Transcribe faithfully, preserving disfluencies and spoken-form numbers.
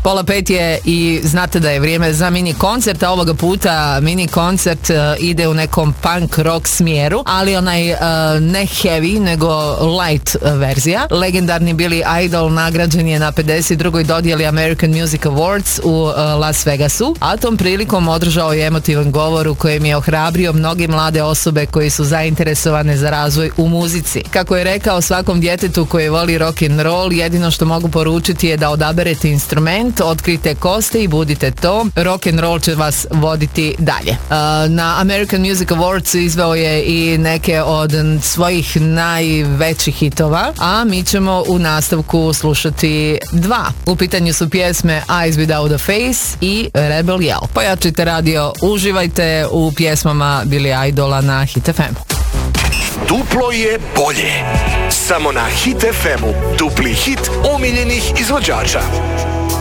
Pola pet je i znate da je vrijeme za mini koncert, a ovoga puta mini koncert uh, ide u nekom punk rock smjeru, ali onaj uh, ne heavy, nego light uh, verzija. Legendarni Billy Idol nagrađen je na pedeset drugoj dodjeli American Music Awards u uh, Las Vegasu, a tom prilikom održao je emotivan govor u kojem je ohrabrio mnoge mlade osobe koji su zainteresovane za razvoj u muzici. Kako je rekao, svakom djetetu koji voli rock and roll, jedino što mogu poručiti je da odaberete instrument, otkrite ko ste i budite to. Rock and roll će vas voditi dalje. Uh, na American Music Awards izveo je i neke od svojih najvećih hitova, a mi ćemo u nastavku slušati dva. U pitanju su pjesme Eyes Without a Face i Rebel Yell. Pojačite radio, uživajte u pjesmama Billy Idola na Hit F M-u. Duplo je bolje. Samo na Hit F M-u. Dupli hit omiljenih izvođača.